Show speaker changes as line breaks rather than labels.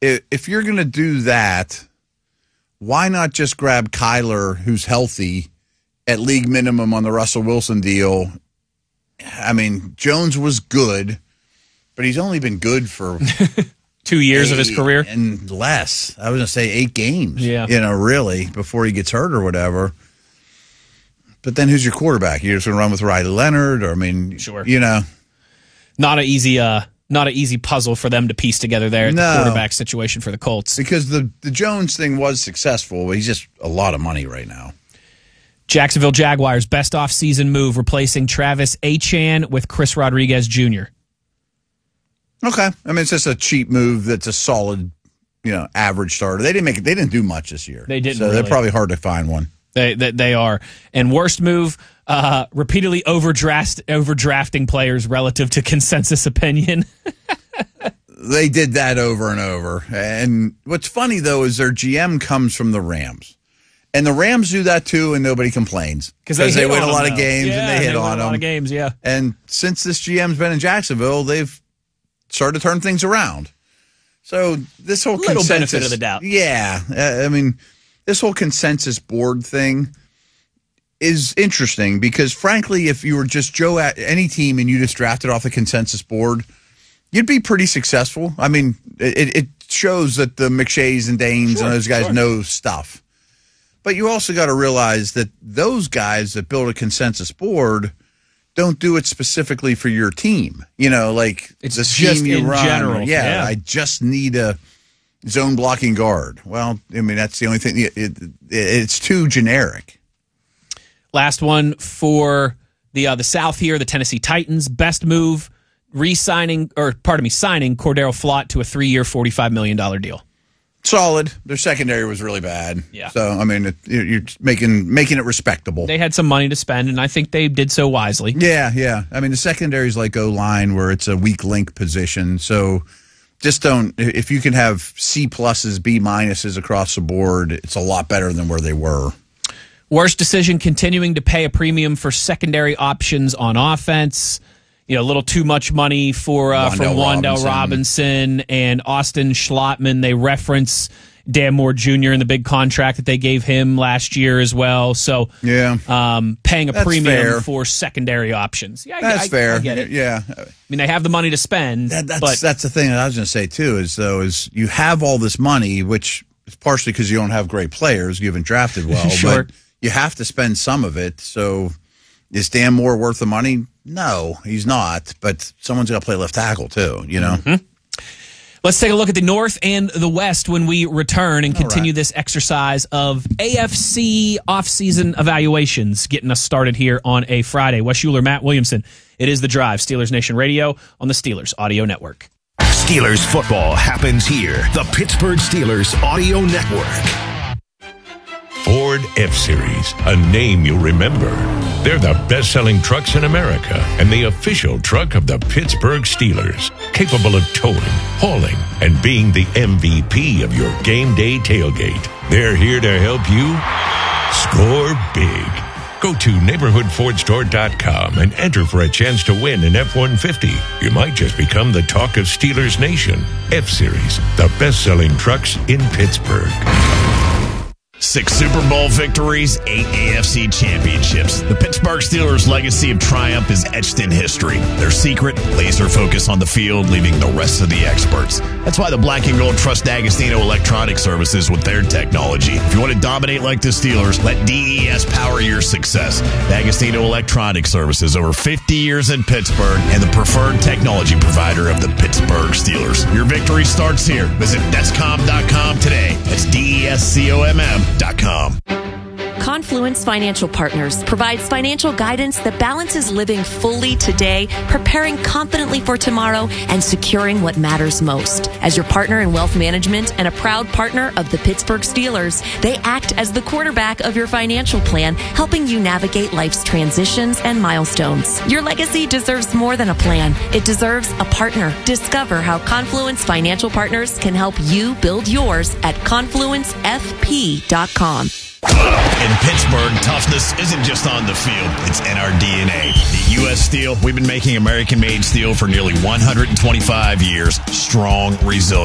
if you're going to do that, why not just grab Kyler, who's healthy, at league minimum on the Russell Wilson deal? I mean, Jones was good, but he's only been good for
2 years of his career
and less. I was going to say 8 games.
Yeah,
really, before he gets hurt or whatever. But then who's your quarterback? You're just going to run with Riley Leonard, or
sure.
Not
an easy puzzle for them to piece together there at the quarterback situation for the Colts.
Because the Jones thing was successful, but he's just a lot of money right now.
Jacksonville Jaguars best offseason move, replacing Travis Etienne with Chris Rodriguez Jr.
Okay, it's just a cheap move. That's a solid, average starter. They didn't do much this year.
They didn't.
So
really.
They're probably hard to find one.
They are. And worst move, repeatedly overdrafting players relative to consensus opinion.
They did that over and over. And what's funny though is their GM comes from the Rams. And the Rams do that too, and nobody complains. Because they win a lot of games, and they hit on them.
A lot of games, yeah.
And since this GM's been in Jacksonville, they've started to turn things around. So this whole
little benefit of the doubt.
Yeah. This whole consensus board thing is interesting because, frankly, if you were just Joe at any team and you just drafted off the consensus board, you'd be pretty successful. It shows that the McShays and Danes and those guys know stuff. But you also got to realize that those guys that build a consensus board don't do it specifically for your team.
It's
the
just
team you
in
run.
general. Yeah,
I just need a zone blocking guard. Well, that's the only thing. It's too generic.
Last one for the South here, the Tennessee Titans. Best move, signing Cordero Flott to a 3-year, $45 million deal.
Solid. Their secondary was really bad.
Yeah.
So, you're making it respectable.
They had some money to spend, and I think they did so wisely.
Yeah. The secondary is like O-line where it's a weak link position. So just don't, if you can have C+, B- across the board, it's a lot better than where they were.
Worst decision, continuing to pay a premium for secondary options on offense. A little too much money for Wan'Dale Robinson and Austin Schlottman. They reference Dan Moore Jr. in the big contract that they gave him last year as well. So, paying a premium for secondary options. Yeah,
that's fair.
I get it.
Yeah,
they have the money to spend.
That's the thing that I was going to say too. Is you have all this money, which is partially because you don't have great players. You haven't drafted well,
sure.
But you have to spend some of it. So, is Dan Moore worth the money? No, he's not, but someone's got to play left tackle too,
Mm-hmm. Let's take a look at the North and the West when we return and continue this exercise of AFC offseason evaluations, getting us started here on a Friday. Wes Schuler, Matt Williamson. It is The Drive, Steelers Nation Radio on the Steelers Audio Network.
Steelers football happens here. The Pittsburgh Steelers Audio Network.
Ford F-Series, a name you'll remember. They're the best-selling trucks in America and the official truck of the Pittsburgh Steelers, capable of towing, hauling, and being the MVP of your game day tailgate. They're here to help you score big. Go to neighborhoodfordstore.com and enter for a chance to win an F-150. You might just become the talk of Steelers Nation. F-Series, the best-selling trucks in Pittsburgh.
6 Super Bowl victories, 8 AFC championships. The Pittsburgh Steelers' legacy of triumph is etched in history. Their secret, laser focus on the field, leaving the rest of the experts. That's why the Black and Gold trust D'Agostino Electronic Services with their technology. If you want to dominate like the Steelers, let DES power your success. D'Agostino Electronic Services, over 50 years in Pittsburgh, and the preferred technology provider of the Pittsburgh Steelers. Your victory starts here. Visit Descom.com today. That's DESCOMM.com.
Confluence Financial Partners provides financial guidance that balances living fully today, preparing confidently for tomorrow, and securing what matters most. As your partner in wealth management and a proud partner of the Pittsburgh Steelers, they act as the quarterback of your financial plan, helping you navigate life's transitions and milestones. Your legacy deserves more than a plan. It deserves a partner. Discover how Confluence Financial Partners can help you build yours at confluencefp.com.
In Pittsburgh, toughness isn't just on the field, it's in our DNA. At U.S. Steel, we've been making American-made steel for nearly 125 years. Strong, resilient.